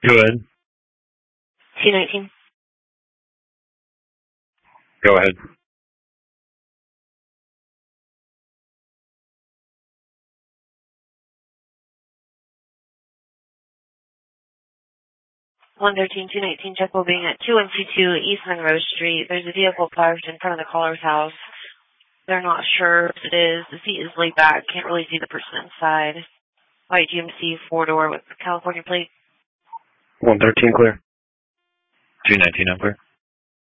Go ahead. 219. Go ahead. One 219, check will being at 2122 East Monroe Street. There's a vehicle parked in front of the caller's house. They're not sure if it is. The seat is laid back. Can't really see the person inside. White GMC 4-door with California plate. 113 clear. 219 unclear.